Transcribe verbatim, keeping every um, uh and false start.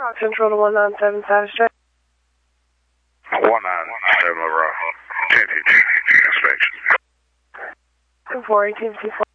Rock Central to one nine seven Satisfactory. one nine seven over ten fifty inspection. two four eighteen fifty-four.